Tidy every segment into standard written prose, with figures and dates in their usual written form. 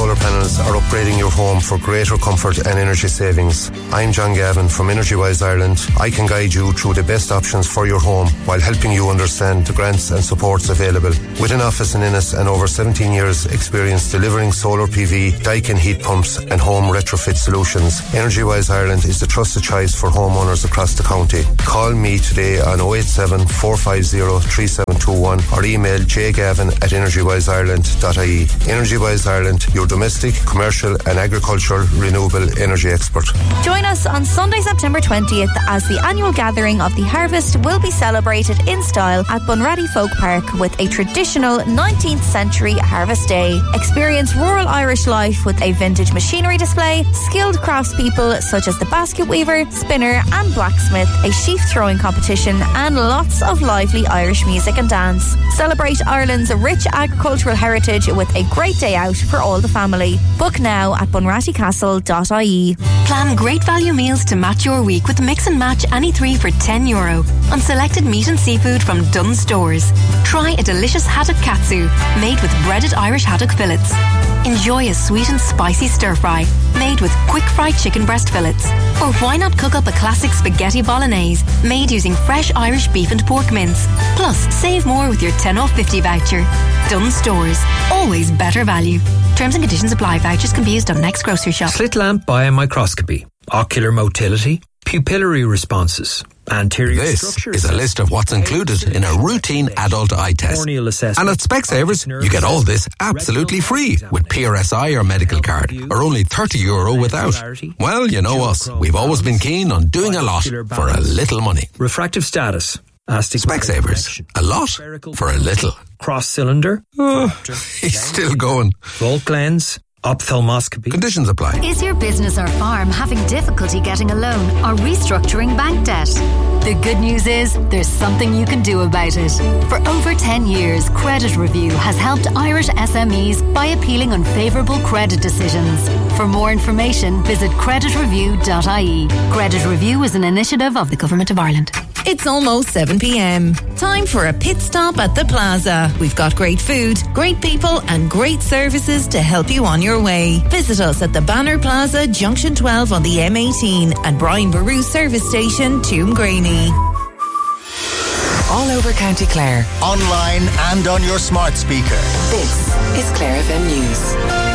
solar panels are upgrading your home for greater comfort and energy savings. I'm John Gavin from EnergyWise Ireland. I can guide you through the best options for your home while helping you understand the grants and supports available. With an office in Ennis and over 17 years experience delivering solar PV, Daikin heat pumps and home retrofit solutions, EnergyWise Ireland is the trusted choice for homeowners across the county. Call me today on 087 450 3721 or email jgavin@energywiseireland.ie. EnergyWise Ireland, your domestic, commercial and agricultural renewable energy expert. Join us on Sunday, September 20th as the annual gathering of the harvest will be celebrated in style at Bunratty Folk Park with a traditional 19th century Harvest Day. Experience rural Irish life with a vintage machinery display, skilled craftspeople such as the basket weaver, spinner and blacksmith, a sheaf throwing competition and lots of lively Irish music and dance. Celebrate Ireland's rich agricultural heritage with a great day out for all the family. Book now at bunrattycastle.ie. Plan great value meals to match your week with Mix and Match any three for €10 on selected meat and seafood from Dunnes Stores. Try a delicious haddock katsu made with breaded Irish haddock fillets. Enjoy a sweet and spicy stir fry made with quick fried chicken breast fillets. Or why not cook up a classic spaghetti bolognese made using fresh Irish beef and pork mince. Plus, save more with your 10 off 50 voucher. Dunnes Stores. Always better value. Terms and conditions apply. Vouchers can be used on next grocery shop. Slit lamp biomicroscopy, ocular motility, pupillary responses, anterior structures. This is a list of what's included in a routine adult eye test. And at Specsavers, you get all this absolutely free with PRSI or medical card, or only €30 without. Well, you know us. We've always been keen on doing a lot for a little money. Refractive status. Specsavers. A lot for a little. Cross cylinder. He's still going. Volt lens. Ophthalmoscopy. Conditions apply. Is your business or farm having difficulty getting a loan or restructuring bank debt? The good news is there's something you can do about it. For over 10 years, Credit Review has helped Irish SMEs by appealing unfavourable credit decisions. For more information, visit creditreview.ie. Credit Review is an initiative of the Government of Ireland. It's almost 7 p.m. Time for a pit stop at the Plaza. We've got great food, great people and great services to help you on your way. Visit us at the Banner Plaza, Junction 12 on the M18 and Brian Boru Service Station, Toomgraney. All over County Clare. Online and on your smart speaker. This is Clare FM News.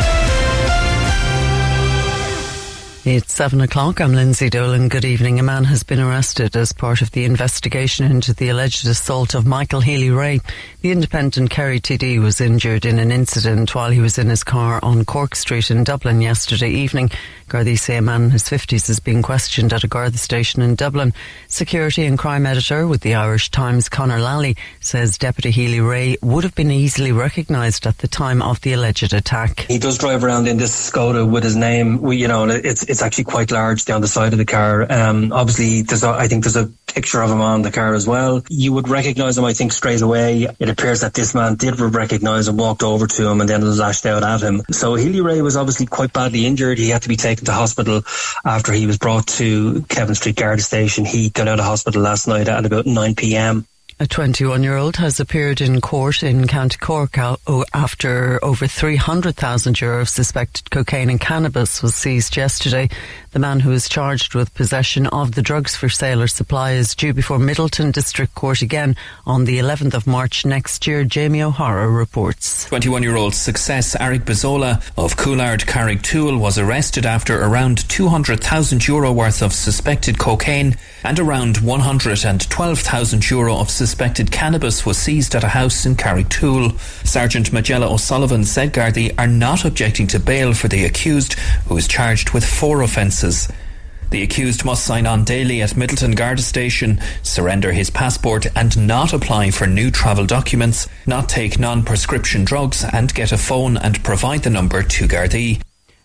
It's 7 o'clock. I'm Lindsay Dolan. Good evening. A man has been arrested as part of the investigation into the alleged assault of Michael Healy-Rae. The independent Kerry TD was injured in an incident while he was in his car on Cork Street in Dublin yesterday evening. Gardaí say a man in his 50s is being questioned at a Garda station in Dublin. Security and crime editor with the Irish Times, Conor Lally, says Deputy Healy-Rae would have been easily recognised at the time of the alleged attack. He does drive around in this Skoda with his name. It's actually quite large down the side of the car. Obviously, I think there's a picture of him on the car as well. You would recognise him, I think, straight away. It appears that this man did recognise him, walked over to him and then lashed out at him. So Healy-Rae was obviously quite badly injured. He had to be taken to hospital after he was brought to Kevin Street Garda Station. He got out of hospital last night at about 9 p.m. A 21-year-old has appeared in court in County Cork after over €300,000 of suspected cocaine and cannabis was seized yesterday. The man who is charged with possession of the drugs for sale or supply is due before Middleton District Court again on the 11th of March next year. Jamie O'Hara reports. 21-year-old Success Eric Bazzola of Coolard Carrigtwohill was arrested after around €200,000 worth of suspected cocaine and around €112,000 of suspected cannabis was seized at a house in Carrigtwohill. Sergeant Magella O'Sullivan said Gardaí are not objecting to bail for the accused, who is charged with 4 offences. The accused must sign on daily at Middleton Garda Station, surrender his passport and not apply for new travel documents, not take non-prescription drugs and get a phone and provide the number to Gardaí.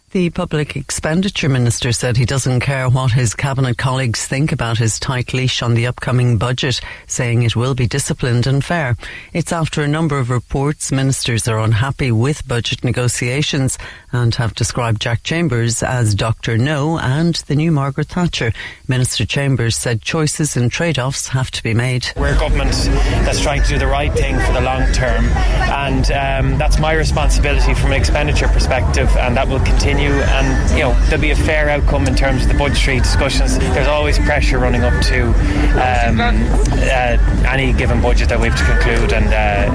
The Public Expenditure Minister said he doesn't care what his cabinet colleagues think about his tight leash on the upcoming budget, saying it will be disciplined and fair. It's after a number of reports ministers are unhappy with budget negotiations and have described Jack Chambers as Dr. No and the new Margaret Thatcher. Minister Chambers said choices and trade-offs have to be made. We're a government that's trying to do the right thing for the long term, and that's my responsibility from an expenditure perspective, and that will continue. And there'll be a fair outcome in terms of the budgetary discussions. There's always pressure running up to any given budget that we have to conclude, and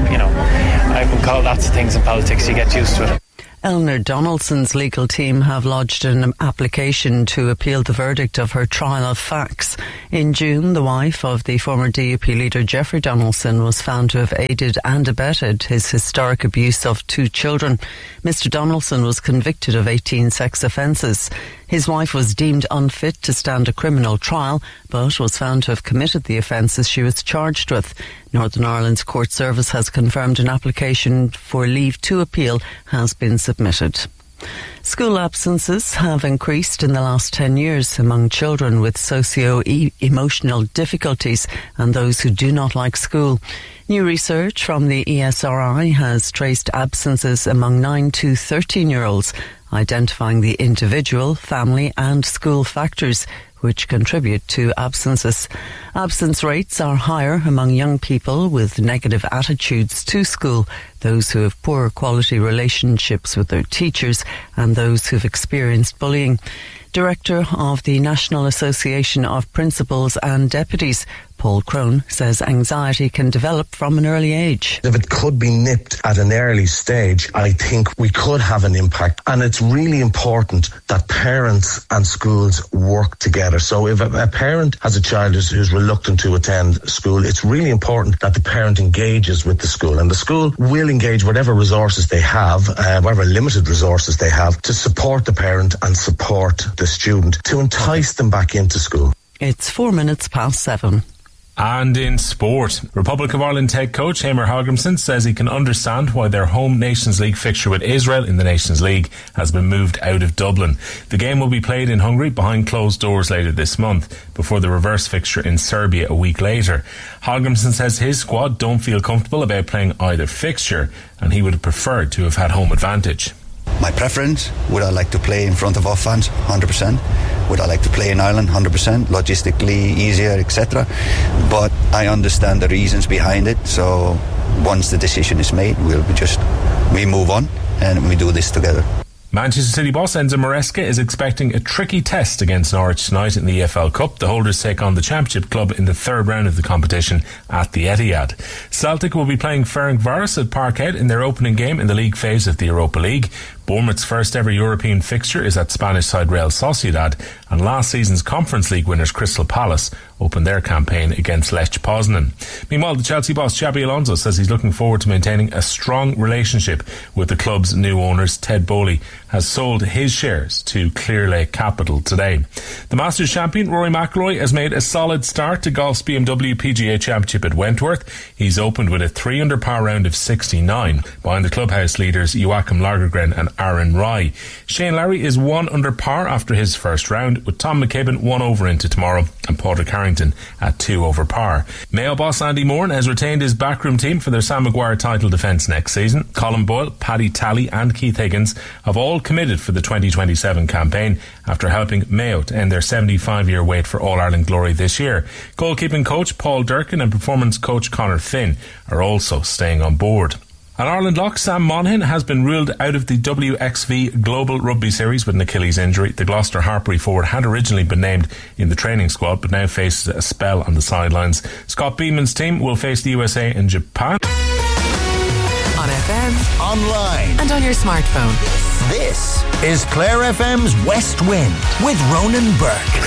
I can call lots of things in politics. You get used to it. Eleanor Donaldson's legal team have lodged an application to appeal the verdict of her trial of facts. In June, the wife of the former DUP leader Jeffrey Donaldson was found to have aided and abetted his historic abuse of 2 children. Mr. Donaldson was convicted of 18 sex offences. His wife was deemed unfit to stand a criminal trial, but was found to have committed the offences she was charged with. Northern Ireland's Court Service has confirmed an application for leave to appeal has been submitted. School absences have increased in the last 10 years among children with socio-emotional difficulties and those who do not like school. New research from the ESRI has traced absences among 9 to 13-year-olds, identifying the individual, family and school factors which contribute to absences. Absence rates are higher among young people with negative attitudes to school, those who have poor quality relationships with their teachers and those who've experienced bullying. Director of the National Association of Principals and Deputies, Paul Crone, says anxiety can develop from an early age. If it could be nipped at an early stage, I think we could have an impact. And it's really important that parents and schools work together. So if a parent has a child who's reluctant to attend school, it's really important that the parent engages with the school. And the school will engage whatever resources they have, whatever limited resources they have, to support the parent and support the student, to entice them back into school. It's 7:04. And in sport, Republic of Ireland head coach Eamon Hallgrímsson says he can understand why their home Nations League fixture with Israel in the Nations League has been moved out of Dublin. The game will be played in Hungary behind closed doors later this month, before the reverse fixture in Serbia a week later. Hallgrímsson says his squad don't feel comfortable about playing either fixture, and he would have preferred to have had home advantage. My preference, would I like to play in front of our fans? 100%. Would I like to play in Ireland? 100%. Logistically easier, etc. But I understand the reasons behind it. So once the decision is made, we move on and we do this together. Manchester City boss Enzo Maresca is expecting a tricky test against Norwich tonight in the EFL Cup. The holders take on the Championship club in the third round of the competition at the Etihad. Celtic will be playing Ferencváros at Parkhead in their opening game in the league phase of the Europa League. Bournemouth's first ever European fixture is at Spanish side Real Sociedad, and last season's Conference League winners Crystal Palace opened their campaign against Lech Poznan. Meanwhile, the Chelsea boss Xabi Alonso says he's looking forward to maintaining a strong relationship with the club's new owners. Ted Bowley has sold his shares to Clearlake Capital today. The Masters champion Rory McIlroy has made a solid start to golf's BMW PGA Championship at Wentworth. He's opened with a 3-under par round of 69 behind the clubhouse leaders Joachim Lagergren and Aaron Rai. Shane Lowry is 1 under par after his first round, with Tom McCabe 1 over into tomorrow and Padraig Harrington at 2 over par. Mayo boss Andy Moran has retained his backroom team for their Sam Maguire title defence next season. Colin Boyle, Paddy Talley and Keith Higgins have all committed for the 2027 campaign after helping Mayo to end their 75-year wait for All-Ireland glory this year. Goalkeeping coach Paul Durkin and performance coach Conor Finn are also staying on board. An Ireland lock, Sam Monaghan, has been ruled out of the WXV Global Rugby Series with an Achilles injury. The Gloucester Hartpury forward had originally been named in the training squad, but now faces a spell on the sidelines. Scott Beeman's team will face the USA and Japan. On FM, online, and on your smartphone. This is Clare FM's West Wind with Ronan Burke.